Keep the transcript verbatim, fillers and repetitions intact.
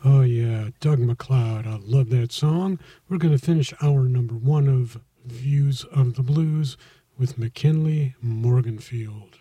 Oh, yeah, Doug MacLeod. I love that song. We're going to finish hour number one of Views of the Blues with McKinley Morganfield.